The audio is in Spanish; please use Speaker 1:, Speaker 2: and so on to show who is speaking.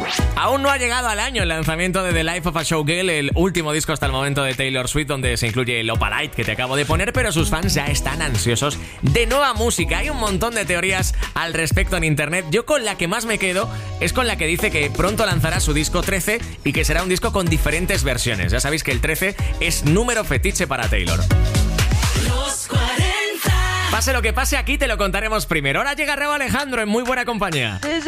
Speaker 1: Aún no ha llegado al año el lanzamiento de The Life of a Showgirl, el último disco hasta el momento de Taylor Swift, donde se incluye el Opalite que te acabo de poner, pero sus fans ya están ansiosos de nueva música. Hay un montón de teorías al respecto en internet. Yo con la que más me quedo es con la que dice que pronto lanzará su disco 13 y que será un disco con diferentes versiones. Ya sabéis que el 13 es número fetiche para Taylor.
Speaker 2: Los 40.
Speaker 1: Pase lo que pase, aquí te lo contaremos primero. Ahora llega Rauw Alejandro en muy buena compañía.